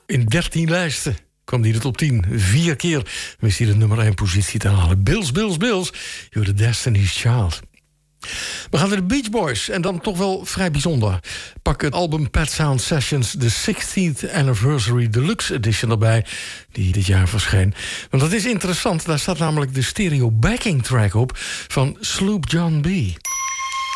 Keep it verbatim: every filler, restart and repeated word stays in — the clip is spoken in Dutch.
In dertien lijsten kwam hij de top tien. Vier keer wist hij de nummer één positie te halen. Bills, Bills, Bills. You're the Destiny's Child. We gaan naar de Beach Boys. En dan toch wel vrij bijzonder. Pak het album Pet Sound Sessions, de sixtieth Anniversary Deluxe Edition erbij, die dit jaar verscheen. Want dat is interessant. Daar staat namelijk de stereo backing track op van Sloop John B.